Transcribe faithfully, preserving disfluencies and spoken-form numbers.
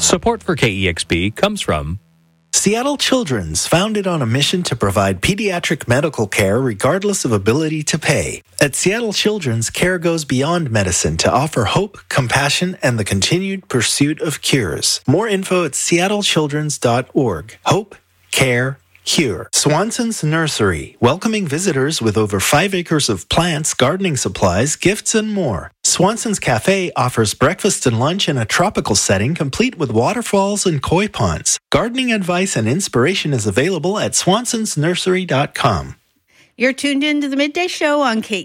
Support for K E X P comes from Seattle Children's, founded on a mission to provide pediatric medical care regardless of ability to pay. At Seattle Children's, care goes beyond medicine to offer hope, compassion, and the continued pursuit of cures. More info at seattle children's dot org. Hope, care, cure. Swanson's Nursery, welcoming visitors with over five acres of plants, gardening supplies, gifts, and more. Swanson's Cafe offers breakfast and lunch in a tropical setting complete with waterfalls and koi ponds. Gardening advice and inspiration is available at swansons nursery dot com. You're tuned into the Midday Show on K